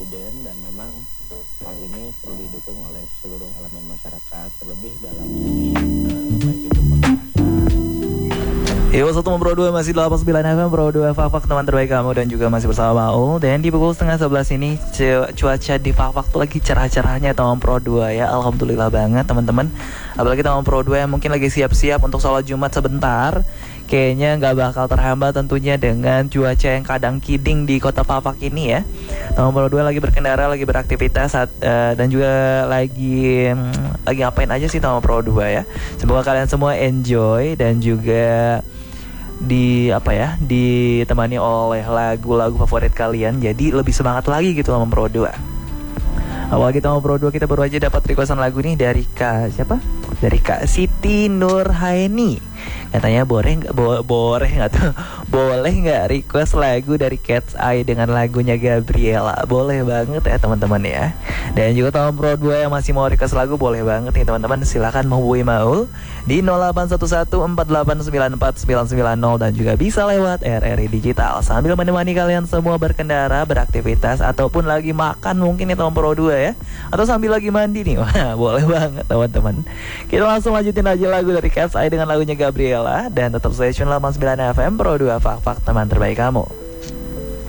presiden dan memang hal ini perlu didukung oleh seluruh elemen masyarakat, terlebih dalam segi baik itu Yo, 1 Pro 2 masih 89 FM Pro 2 Fak-Fak teman terbaik kamu dan juga masih bersama Maul. Dan di pukul 10:30 ini cuaca di Fak-Fak tuh lagi cerah-cerahnya teman Pro 2 ya. Alhamdulillah banget teman-teman. Apalagi teman Pro 2 yang mungkin lagi siap-siap untuk sholat Jumat sebentar. Kayaknya nggak bakal terhambat tentunya dengan cuaca yang kadang kiding di kota Fak-Fak ini ya. Teman Pro 2 lagi berkendara, lagi beraktivitas dan juga lagi ngapain aja sih teman Pro 2 ya. Semoga kalian semua enjoy dan juga ditemani oleh lagu-lagu favorit kalian, jadi lebih semangat lagi gitu sama Pro 2. Awal kita mau Pro 2 kita baru aja dapat requestan lagu nih dari Kak Siti Nurhaini. Katanya boleh nggak request lagu dari Cat's Eye dengan lagunya Gabriela. Boleh banget ya teman-teman ya. Dan juga teman Pro 2 yang masih mau request lagu boleh banget nih teman-teman, silakan menghubungi Maul di 081148949990 dan juga bisa lewat RRI Digital sambil menemani kalian semua berkendara, beraktivitas ataupun lagi makan mungkin nih teman Pro 2 ya, atau sambil lagi mandi nih. Wah, boleh banget teman-teman. Kita langsung lanjutin aja lagu dari Cat's Eye dengan lagunya Gabriela dan tetap stay tune 89 FM Pro 2 Fak-Fak teman terbaik kamu.